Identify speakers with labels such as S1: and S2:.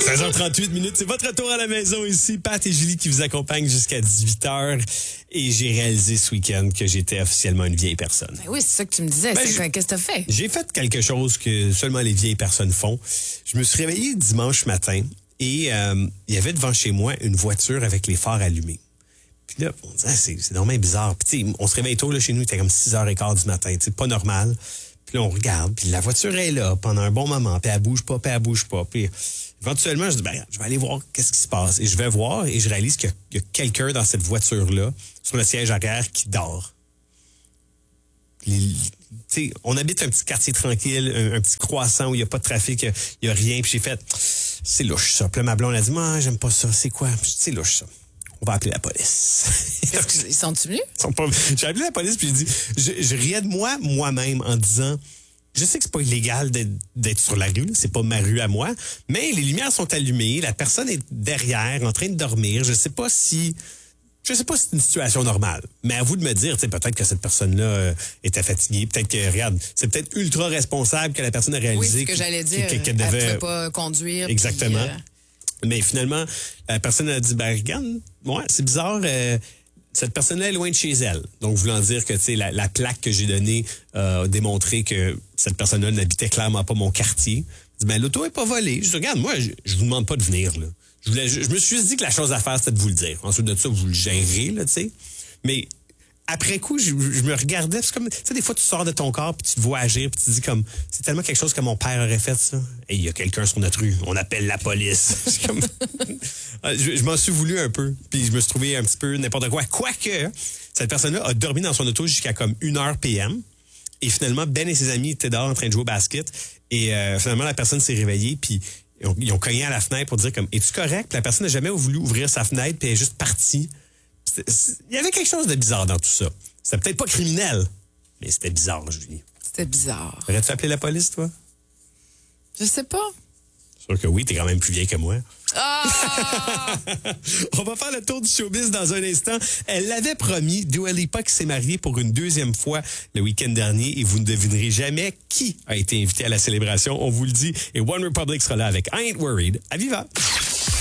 S1: 16h38, c'est votre retour à la maison ici. Pat et Julie qui vous accompagnent jusqu'à 18h. Et j'ai réalisé ce week-end que j'étais officiellement une vieille personne.
S2: Ben oui, c'est ça que tu me disais. Qu'est-ce que t'as fait?
S1: J'ai fait quelque chose que seulement les vieilles personnes font. Je me suis réveillé dimanche matin et il y avait devant chez moi une voiture avec les phares allumés. Puis là, on disait, c'est normalement bizarre. Puis tu sais, on se réveille tôt là, chez nous, il était comme 6h15 du matin. C'est pas normal. Puis là, on regarde, puis la voiture est là pendant un bon moment, puis elle bouge pas. Puis éventuellement, je dis, je vais aller voir qu'est-ce qui se passe. Et je vais voir et je réalise qu'il y a quelqu'un dans cette voiture-là, sur le siège arrière, qui dort. On habite un petit quartier tranquille, un petit croissant où il n'y a pas de trafic, il n'y a rien. Puis j'ai fait, c'est louche ça. Puis là, ma blonde a dit, j'aime pas ça, c'est quoi? C'est louche ça. On va appeler la police.
S2: Ils sont-tu venus?
S1: J'ai appelé la police puis j'ai dit, je riais de moi-même en disant, je sais que c'est pas illégal d'être sur la rue, là, c'est pas ma rue à moi, mais les lumières sont allumées, la personne est derrière, en train de dormir. Je sais pas si c'est une situation normale. Mais à vous de me dire, peut-être que cette personne-là était fatiguée, peut-être que, regarde, c'est peut-être ultra responsable que la personne a réalisé.
S2: Oui, c'est ce que j'allais dire.
S1: qu'elle
S2: elle pouvait pas conduire.
S1: Exactement. Mais finalement, la personne a dit, regarde, c'est bizarre, cette personne-là est loin de chez elle. Donc, voulant dire que, la plaque que j'ai donnée a démontré que cette personne-là n'habitait clairement pas mon quartier. Je dis, l'auto est pas volée. Je dis, regarde, moi, je vous demande pas de venir, là. Je me suis dit que la chose à faire, c'était de vous le dire. Ensuite de ça, vous le gérez, là, tu sais. Mais après coup, je me regardais, c'est comme, des fois, tu sors de ton corps, puis tu te vois agir, puis tu te dis comme, c'est tellement quelque chose que mon père aurait fait, ça. Et il y a quelqu'un sur notre rue, on appelle la police. Comme... je m'en suis voulu un peu, puis je me suis trouvé un petit peu n'importe quoi. Quoique, cette personne-là a dormi dans son auto jusqu'à comme 1h PM. Et finalement, Ben et ses amis étaient dehors en train de jouer au basket. Et finalement, la personne s'est réveillée, puis ils ont cogné à la fenêtre pour dire comme, es-tu correct? Puis la personne n'a jamais voulu ouvrir sa fenêtre, puis elle est juste partie. Il y avait quelque chose de bizarre dans tout ça. C'était peut-être pas criminel, mais c'était bizarre, Julie.
S2: C'était bizarre.
S1: Aurais-tu appelé la police, toi?
S2: Je sais pas.
S1: Sûr que oui, t'es quand même plus vieille que moi.
S2: Ah!
S1: On va faire le tour du showbiz dans un instant. Elle l'avait promis, Dua Lipa qui s'est mariée pour une deuxième fois le week-end dernier et vous ne devinerez jamais qui a été invité à la célébration. On vous le dit. Et One Republic sera là avec I Ain't Worried. À Viva!